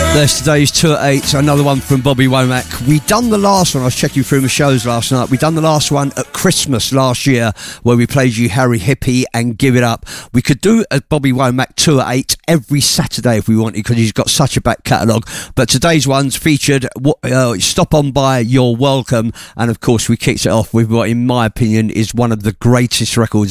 There's today's Tour 8, another one from Bobby Womack. We done the last one, I was checking through my shows last night, we done the last one at Christmas last year where we played you Harry Hippie and Give It Up. We could do a Bobby Womack Tour 8 every Saturday if we wanted because he's got such a back catalogue, but today's one's featured Stop On By, You're Welcome, and of course we kicked it off with what in my opinion is one of the greatest records